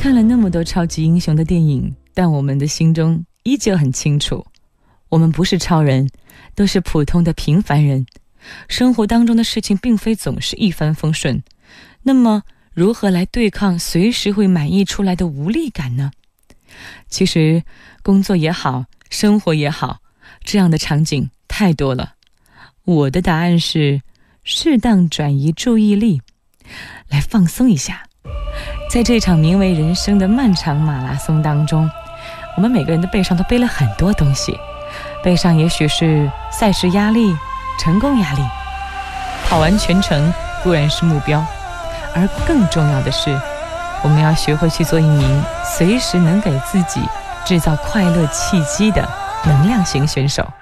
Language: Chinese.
看了那么多超级英雄的电影，但我们的心中依旧很清楚，我们不是超人，都是普通的平凡人。生活当中的事情并非总是一帆风顺，那么如何来对抗随时会满溢出来的无力感呢？其实工作也好，生活也好，这样的场景太多了。我的答案是适当转移注意力，来放松一下。在这场名为人生的漫长马拉松当中，我们每个人的背上都背了很多东西，背上也许是赛事压力、成功压力。跑完全程固然是目标，而更重要的是，我们要学会去做一名随时能给自己制造快乐契机的能量型选手。